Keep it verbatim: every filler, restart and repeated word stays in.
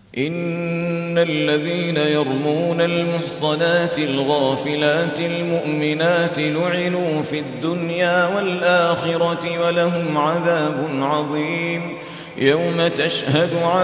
إن الذين يرمون المحصنات الغافلات المؤمنات لعنوا في الدنيا والآخرة ولهم عذاب عظيم يوم تشهد